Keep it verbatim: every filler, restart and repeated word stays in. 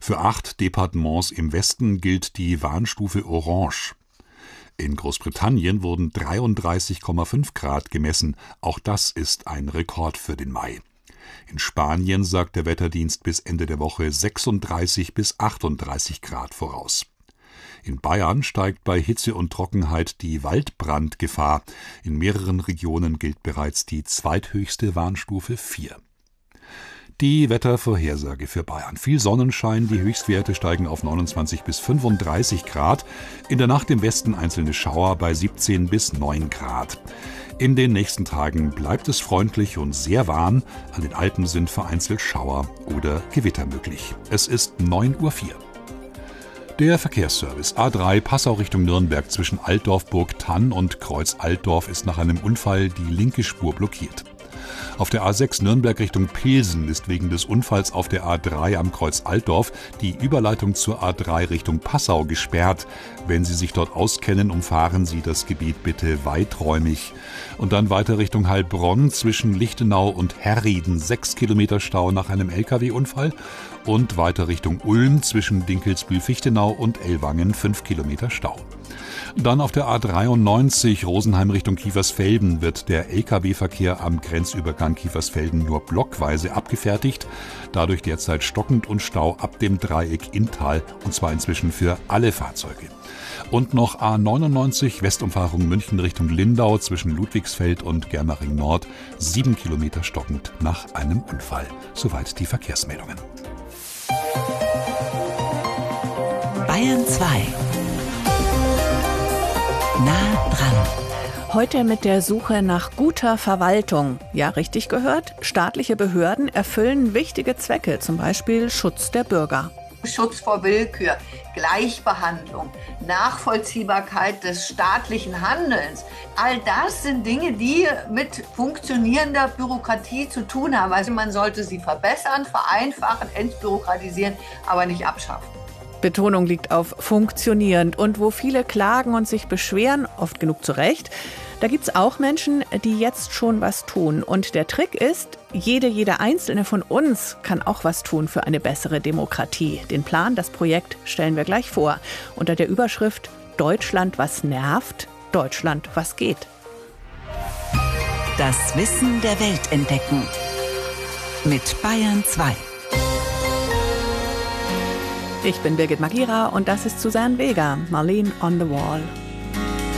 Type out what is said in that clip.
Für acht Departements im Westen gilt die Warnstufe Orange. In Großbritannien wurden dreiunddreißig Komma fünf Grad gemessen. Auch das ist ein Rekord für den Mai. In Spanien sagt der Wetterdienst bis Ende der Woche sechsunddreißig bis achtunddreißig Grad voraus. In Bayern steigt bei Hitze und Trockenheit die Waldbrandgefahr. In mehreren Regionen gilt bereits die zweithöchste Warnstufe vier. Die Wettervorhersage für Bayern. Viel Sonnenschein, die Höchstwerte steigen auf neunundzwanzig bis fünfunddreißig Grad. In der Nacht im Westen einzelne Schauer bei siebzehn bis neun Grad. In den nächsten Tagen bleibt es freundlich und sehr warm. An den Alpen sind vereinzelt Schauer oder Gewitter möglich. Es ist neun Uhr vier. Der Verkehrsservice A drei Passau Richtung Nürnberg zwischen Altdorf-Burgthann und Kreuz Altdorf ist nach einem Unfall die linke Spur blockiert. Auf der A sechs Nürnberg Richtung Pilsen ist wegen des Unfalls auf der A drei am Kreuz Altdorf die Überleitung zur A drei Richtung Passau gesperrt. Wenn Sie sich dort auskennen, umfahren Sie das Gebiet bitte weiträumig. Und dann weiter Richtung Heilbronn zwischen Lichtenau und Herrieden sechs Kilometer Stau nach einem L K W-Unfall. Und weiter Richtung Ulm zwischen Dinkelsbühl-Fichtenau und Ellwangen fünf Kilometer Stau. Dann auf der A dreiundneunzig Rosenheim Richtung Kiefersfelden wird der L K W-Verkehr am Grenzübergang Kiefersfelden nur blockweise abgefertigt. Dadurch derzeit stockend und Stau ab dem Dreieck Inntal, und zwar inzwischen für alle Fahrzeuge. Und noch A neunundneunzig Westumfahrung München Richtung Lindau zwischen Ludwigsfeld und Germering Nord, sieben Kilometer stockend nach einem Unfall. Soweit die Verkehrsmeldungen. Bayern zwei. Nah dran. Heute mit der Suche nach guter Verwaltung. Ja, richtig gehört. Staatliche Behörden erfüllen wichtige Zwecke, zum Beispiel Schutz der Bürger. Schutz vor Willkür, Gleichbehandlung, Nachvollziehbarkeit des staatlichen Handelns. All das sind Dinge, die mit funktionierender Bürokratie zu tun haben. Also man sollte sie verbessern, vereinfachen, entbürokratisieren, aber nicht abschaffen. Betonung liegt auf funktionierend. Und wo viele klagen und sich beschweren, oft genug zu Recht, da gibt es auch Menschen, die jetzt schon was tun. Und der Trick ist, jede, jeder Einzelne von uns kann auch was tun für eine bessere Demokratie. Den Plan, das Projekt stellen wir gleich vor. Unter der Überschrift Deutschland, was nervt, Deutschland, was geht. Das Wissen der Welt entdecken. Mit Bayern zwei. Ich bin Birgit Magira und das ist Susanne Vega, Marlene on the Wall.